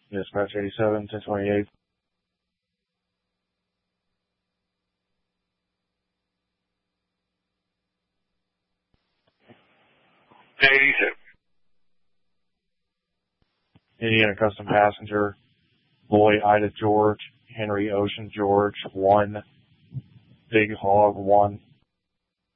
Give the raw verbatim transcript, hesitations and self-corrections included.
Dispatch eighty-seven, ten twenty-eight. eighty-seven. Indiana Custom Passenger, Boy Ida George, Henry Ocean George, one, Big Hog, one.